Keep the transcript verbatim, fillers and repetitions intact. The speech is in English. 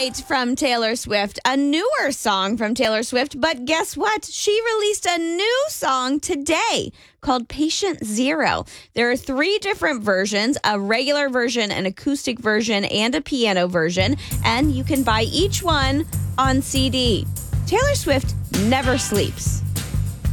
Right from Taylor Swift, a newer song from Taylor Swift. But guess what? She released a new song today called Patient Zero. There are three different versions, a regular version, an acoustic version, and a piano version. And you can buy each one on C D. Taylor Swift never sleeps.